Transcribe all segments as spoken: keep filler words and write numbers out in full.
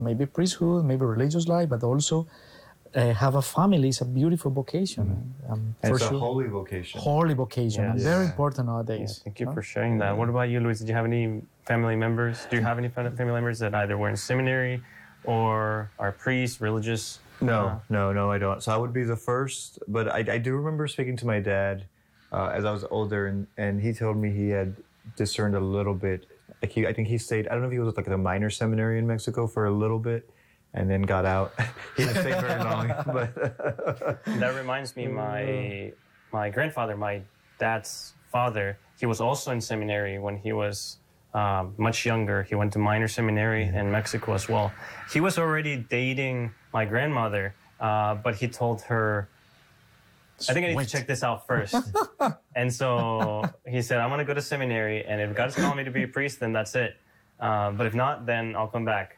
maybe priesthood, maybe religious life, but also uh, have a family is a beautiful vocation. Mm-hmm. Um, and for it's sure. a holy vocation. Holy vocation, Yes. and very Yeah. important Yeah, nowadays. thank you huh? for sharing that. What about you, Luis? Did you have any family members? Do you have any fa- family members that either were in seminary or are priests, religious? No, Uh, no, no, I don't. So I would be the first, but I, I do remember speaking to my dad uh, as I was older, and, and he told me he had discerned a little bit. Like he, I think he stayed, I don't know if he was at like the minor seminary in Mexico for a little bit and then got out. He didn't stay very long, but... That reminds me, my my grandfather, my dad's father, he was also in seminary when he was um, much younger. He went to minor seminary in Mexico as well. He was already dating my grandmother, uh, but he told her, I think I need Wait. to check this out first. And so he said, I'm going to go to seminary, and if God's calling me to be a priest, then that's it. Uh, but if not, then I'll come back.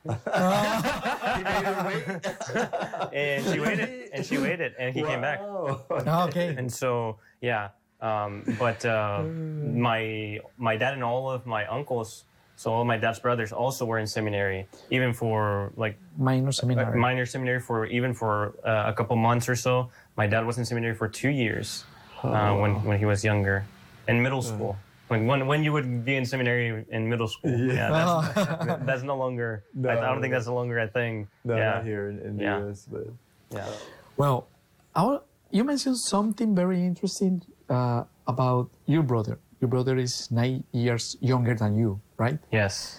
He made her wait. And she waited, and she waited, and he came back. Ah, okay. And so, yeah. Um, but uh, my my dad and all of my uncles, so all of my dad's brothers also were in seminary, even for like Minor a seminary. minor seminary for even for uh, a couple months or so. My dad was in seminary for two years uh, when when he was younger, in middle school. Like when when you would be in seminary in middle school. Yeah. Yeah, that's, that's no longer. No, I, I don't think that's no longer a thing. No, yeah. not here in, in the Yeah. U S, but... Yeah. Well, our, you mentioned something very interesting uh, about your brother. Your brother is nine years younger than you, right? Yes.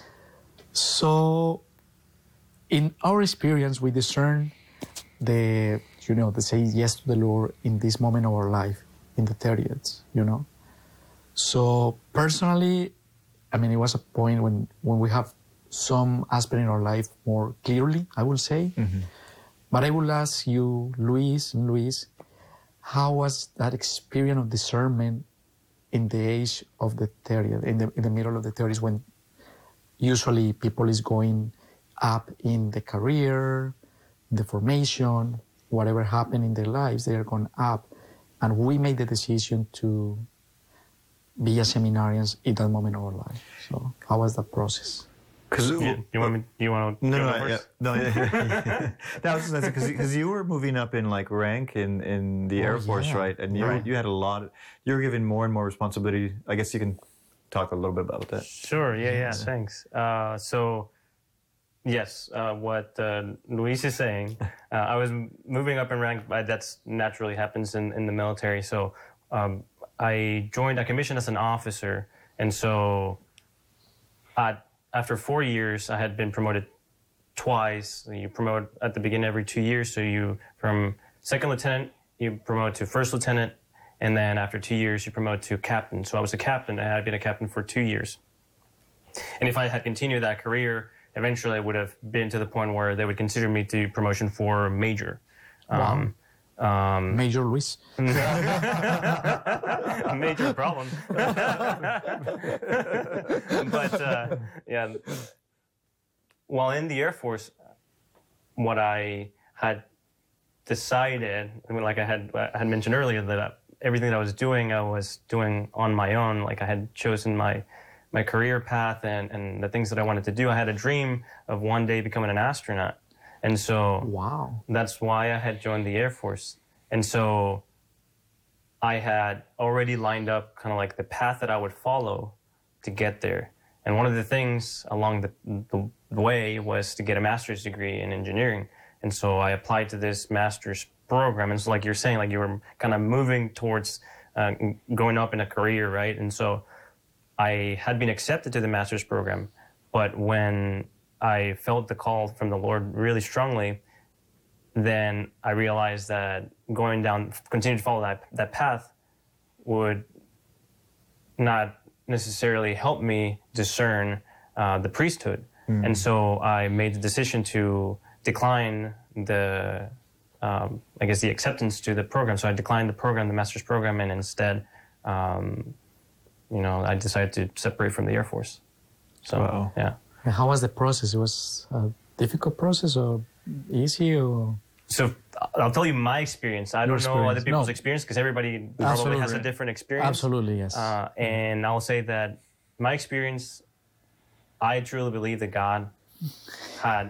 So, in our experience, we discern the, you know, the say yes to the Lord in this moment of our life, in the thirtieth, you know. So personally, I mean, it was a point when, when we have some aspect in our life more clearly, I will say. Mm-hmm. But I will ask you, Luis, Luis, how was that experience of discernment in the age of the thirtieth, in the, in the middle of the thirties, when usually people is going up in the career, the formation, whatever happened in their lives, they are going up. And we made the decision to be a seminarians in that moment of our life. So how was that process? Cause, You, you want me? You want to? No, go no, yeah, first? no, yeah. That was because because you were moving up in like rank in, in the Oh, Air Force, yeah. right? And you Right. you had a lot. Of, you were given more and more responsibility. I guess you can talk a little bit about that. Sure. Yeah. Yeah. Thanks. Uh, so, yes, uh, what uh, Luis is saying, uh, I was moving up in rank. Uh, that's naturally happens in, in the military. So, um, I joined. I commissioned as an officer, and so, I, after four years, I had been promoted twice. You promote at the beginning every two years. So you from second lieutenant, you promote to first lieutenant, and then after two years, you promote to captain. So I was a captain. I had been a captain for two years. And if I had continued that career, eventually I would have been to the point where they would consider me to promotion for major. Um, um, Major Luis. a major problem. But uh, yeah, while in the Air Force, what I had decided, I mean, like I had I had mentioned earlier, that I, everything that I was doing, I was doing on my own. Like I had chosen my my career path and, and the things that I wanted to do. I had a dream of one day becoming an astronaut. And so Wow. that's why I had joined the Air Force. And so I had already lined up kind of like the path that I would follow to get there. And one of the things along the, the, the way was to get a master's degree in engineering. And so I applied to this master's program. And so like you're saying, like you were kind of moving towards uh, going up in a career, right? And so I had been accepted to the master's program. But when I felt the call from the Lord really strongly, then I realized that going down, continue to follow that, that path would not necessarily help me discern uh, the priesthood. Mm. And so I made the decision to decline the, um, I guess, the acceptance to the program. So I declined the program, the master's program, and instead, um, you know, I decided to separate from the Air Force. So, Wow. yeah. And how was the process? It was a difficult process or easy or? So I'll tell you my experience. I Your don't know other experience. people's No. experience because everybody probably Absolutely. has a different experience. Absolutely, yes. Uh, and I'll say that my experience, I truly believe that God had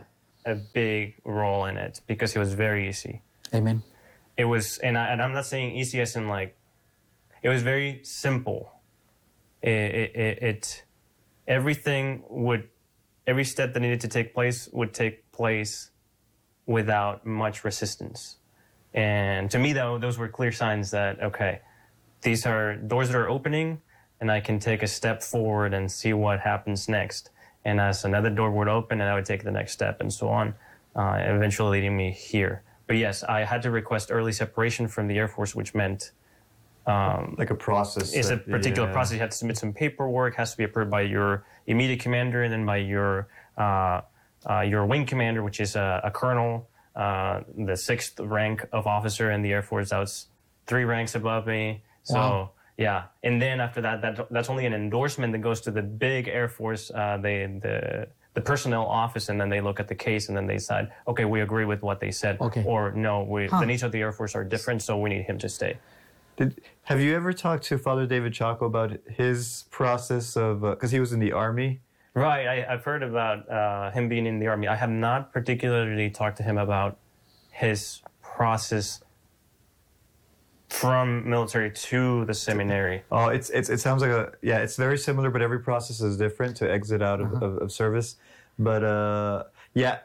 a big role in it because it was very easy. Amen. It was, and, I, and I'm not saying easy as in like, it was very simple. It, it, it, it everything would, every step that needed to take place would take place without much resistance. And to me, though, those were clear signs that, okay, these are doors that are opening, and I can take a step forward and see what happens next. And as another door would open, and I would take the next step, and so on, uh, eventually leading me here. But yes, I had to request early separation from the Air Force, which meant um, like a process. it's a that- particular yeah. process. You have to submit some paperwork, has to be approved by your immediate commander, and then by your uh, uh, your wing commander, which is a, a colonel, uh, the sixth rank of officer in the Air Force. That was three ranks above me. So Wow. yeah, and then after that, that that's only an endorsement that goes to the big Air Force, uh, they the the personnel office, and then they look at the case, and then they decide, okay, we agree with what they said, Okay. or no, we, Huh. the needs of the Air Force are different, so we need him to stay. Did, have you ever talked to Father David Chaco about his process of, because he was in the Army? Right, I, I've heard about uh, him being in the Army. I have not particularly talked to him about his process from military to the seminary. Oh, it's, it's it sounds like a, yeah, it's very similar, but every process is different to exit out of, of, of service. But uh, yeah,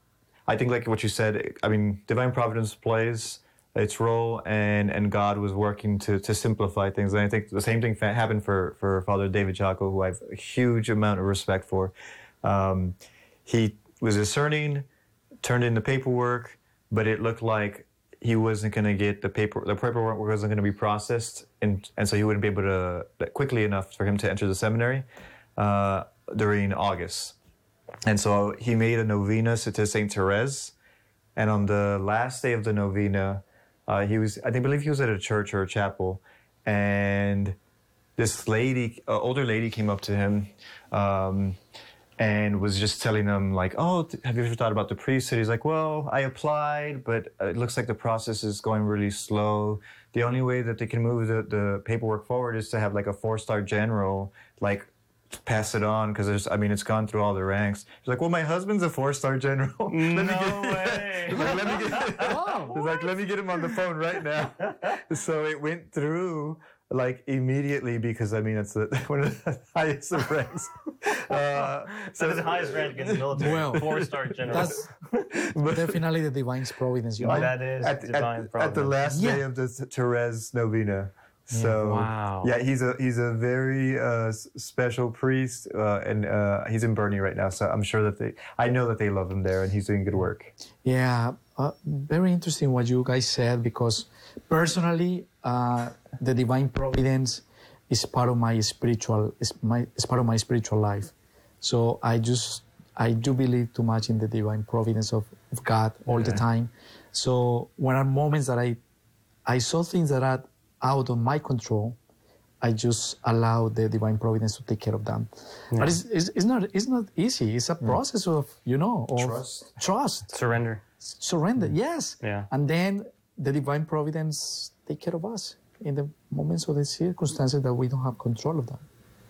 I think like what you said, I mean, divine providence plays its role, and, and God was working to, to simplify things. And I think the same thing fa- happened for, for Father David Chaco, who I have a huge amount of respect for. Um, he was discerning, turned in the paperwork, but it looked like he wasn't going to get the paper, the paperwork wasn't going to be processed, and, and so he wouldn't be able to, quickly enough for him to enter the seminary uh, during August. And so he made a novena to Saint Therese, and on the last day of the novena, uh, he was, I think, believe he was at a church or a chapel, and this lady, uh, older lady, came up to him, um, and was just telling him like, "Oh, th- have you ever thought about the priesthood?" He's like, "Well, I applied, but uh, it looks like the process is going really slow. The only way that they can move the, the paperwork forward is to have like a four-star general, like." Pass it on, because there's, I mean, it's gone through all the ranks. He's like, well, my husband's a four-star general. Let me No get, way. He's like, let me get, Wow. he's like, let me get him on the phone right now. So it went through like immediately, because I mean, it's the, one of the highest of ranks. Uh, So the highest rank in the military, Well, four-star general. That's definitely the divine providence, you know. that is at, divine at, providence. at the last day Yeah. of the Therese novena. So Wow. yeah, he's a he's a very uh, s- special priest, uh, and uh, he's in Bernie right now. So I'm sure that they, I know that they love him there, and he's doing good work. Yeah, uh, very interesting what you guys said, because personally, uh, the divine providence is part of my spiritual is my is part of my spiritual life. So I just I do believe too much in the divine providence of, of God all the time. So when are moments that I I saw things that are out of my control, I just allow the divine providence to take care of them. But it's, it's, it's not it's not easy. It's a process of, you know, of Trust. trust, Surrender. surrender. Yes. Yeah. And then the divine providence take care of us in the moments or the circumstances that we don't have control of them.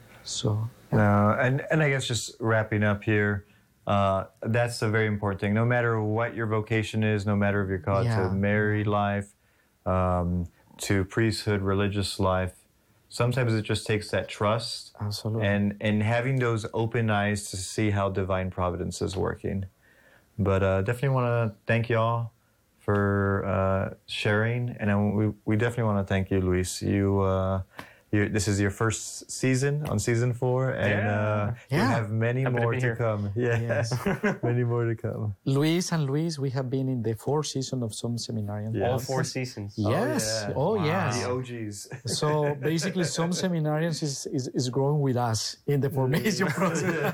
So No, and and I guess just wrapping up here, uh, that's a very important thing. No matter what your vocation is, no matter if you're called Yeah. to married life, um, to priesthood, religious life, sometimes it just takes that trust absolutely. and and having those open eyes to see how divine providence is working. But uh, definitely want to thank y'all for uh, sharing, and I, we we definitely want to thank you, Luis. You. Uh, you, this is your first season on season four, and Yeah. uh, you Yeah. have many Happy to more be to, here. come. Yeah, Yes. many more to come. Luis and Luis, we have been in the fourth season of Some Seminarian. Yeah. All Yes. four seasons. Yes. Oh, yeah. yes. The O Gs. So basically, Some Seminarians is, is, is growing with us in the formation process.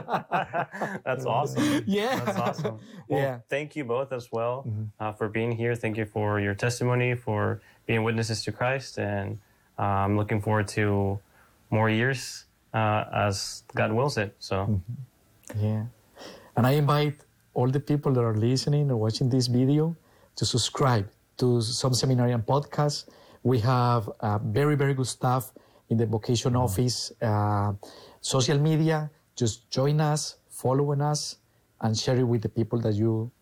That's awesome. Yeah. That's awesome. Well, Yeah. thank you both as well uh, for being here. Thank you for your testimony, for being witnesses to Christ, and uh, I'm looking forward to more years uh, as God wills it. So, Yeah. And I invite all the people that are listening or watching this video to subscribe to Some Seminarian Podcast. We have uh, very, very good stuff in the vocation office, uh, social media. Just join us, following us, and share it with the people that you